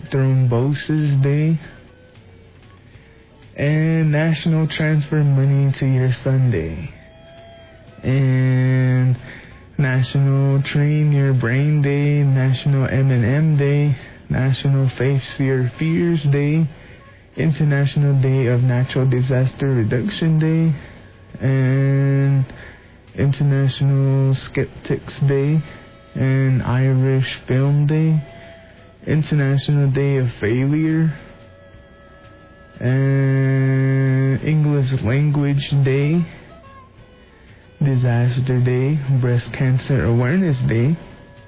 Thrombosis Day, and National Transfer Money to Your Sunday, and National Train Your Brain Day, National M&M Day, National Face Your Fears Day, International Day of Natural Disaster Reduction Day, and International Skeptics Day, and Irish Film Day, International Day of Failure, and English Language Day, Disaster Day, Breast Cancer Awareness Day.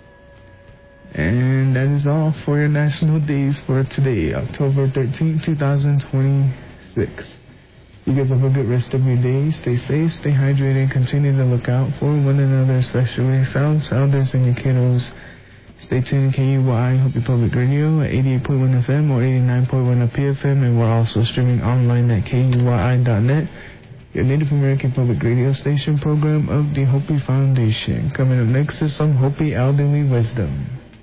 And that is all for your national days for today, October 13th, 2026. You guys have a good rest of your day. Stay safe, stay hydrated, and continue to look out for one another, especially sounders and your kiddos. Stay tuned to KUY, Hopi Public Radio at 88.1 FM or 89.1 PFM, and we're also streaming online at KUYI.net, your Native American Public Radio station program of the Hopi Foundation. Coming up next is some Hopi Elderly Wisdom.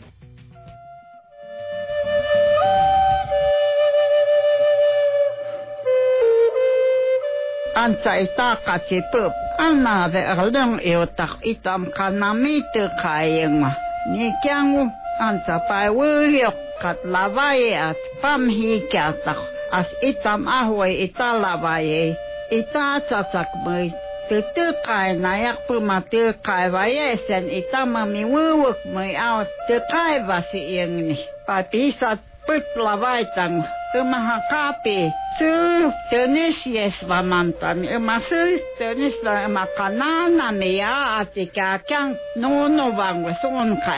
Ansa itaka tipup, ana ve erlung iotak itam kanamitu kayeng. Ni kyangu ansa pai wuliok kat lavaye at pamhikatak as itam ahway italavaye ita tsatak may tutukay nayak pumatukay vayesen itam mamiwuwuk may out tukay vasi iyang ni papisat put lavay tang umahakapi su tunis yes vamantan umasu tunis la umakanana miya at ikakyang nuno bang wasun kay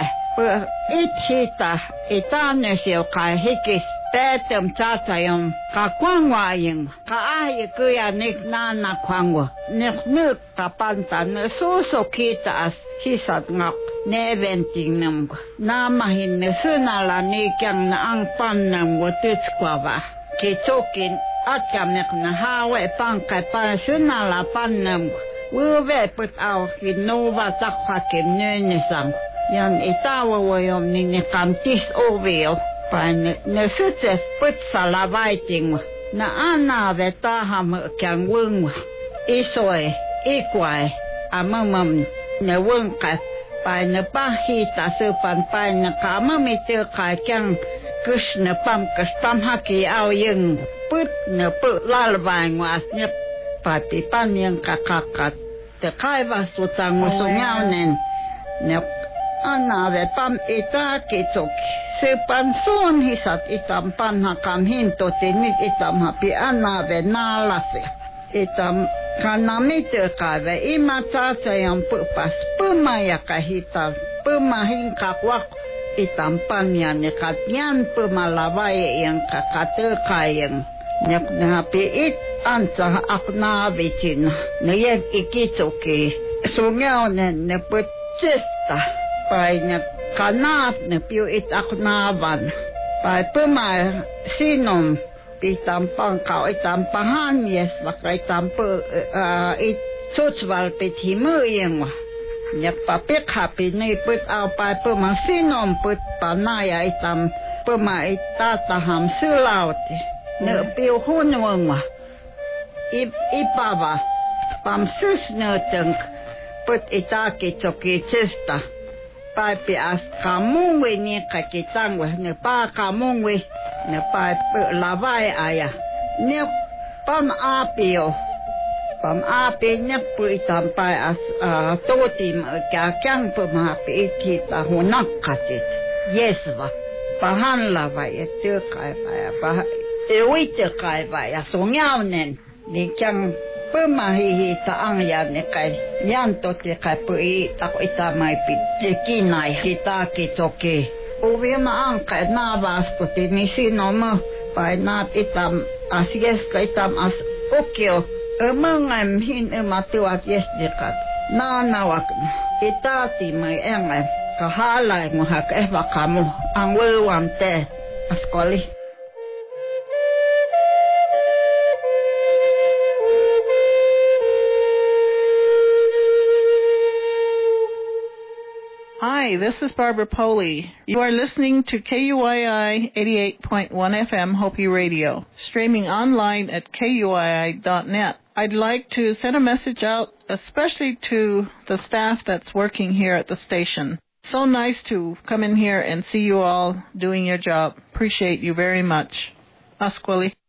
Itita itanusyo kay hikis tetum tatayong kakwangwayeng kaayi kuya niknana kwangwa niknuk kapantan susukita as hisat ngak neventing nam namahin sunala nikyang na ang pannam watutskwaba kitokin at kamnek na hawe pangkay pa sunala pannam wuwe put aw kinova takwakim nunisang yang itawa wayom ni kamtis oveo pan nesutse put salavaiting na ana vetaham kyang wung isoe ikwai amamam ne wungka pan pahita supan pan kamamitu ka kyang kushna pam haki au yung put ne put lalvai was ne pati pan yang kakakat te kai vasutang musungaunen ne Anave pam ita kitok sepan son hisat itam pan hakam hinto tinit itam hapi anave nalase itam kanamite kave imata sayang pupas pemaya kahita pemahin kakwak itam pan yan nekatyan pemalawai yang kakate kayeng nyak hapi it ansa aknave chin neyek ikitoki sungyaw ne put cesta Pai na kanat na piu itaknavan. Pai pema sinom pitampang kau itampahan yes baka itampo it sutswal pithimu yang wa. Nyak papik hapi ni put au pai pema sinom put panaya itam pema itataham sulaut. Ne piu hunwang wa. Ipava pam sus ne teng put itaki choki chesta. Pai as kamung we ni kakitang we ne pa kamung we ne pai lavai aya ne pam apio nya pu tampai as totim kyang pu ma pi kita honak katit yeswa pahan lavai te kai pa te kai ya songyao nen ni kyang pemahi taang ya ne kai yan to te kai pui tak ita mai pi kinai kita kitoke uwe ma ang kai na vas puti ni sinoma pai na itam asies kai tam as okyo emangam hin ematuat yes dekat na nawak ita ti mai engam kahalai mo hak bakamu ang wewan te askoli Hi, this is Barbara Poley. You are listening to KUII 88.1 FM Hopi Radio, streaming online at KUII.net. I'd like to send a message out, especially to the staff that's working here at the station. So nice to come in here and see you all doing your job. Appreciate you very much. Asquali.